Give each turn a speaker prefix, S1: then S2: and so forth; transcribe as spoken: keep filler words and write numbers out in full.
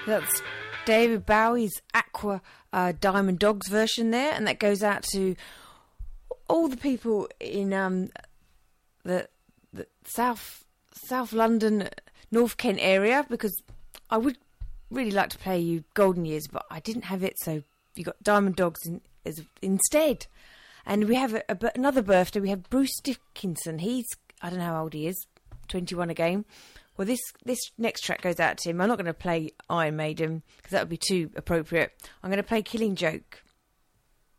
S1: That's David Bowie's Aqua uh, Diamond Dogs version there, and that goes out to all the people in um, the, the South South London, North Kent area, because I would really like to play you Golden Years, but I didn't have it, so you got Diamond Dogs in, as, instead. And we have a, a, another birthday. We have Bruce Dickinson. He's, I don't know how old he is, twenty-one again. Well, this this next track goes out to him. I'm not going to play Iron Maiden because that would be too appropriate. I'm going to play Killing Joke.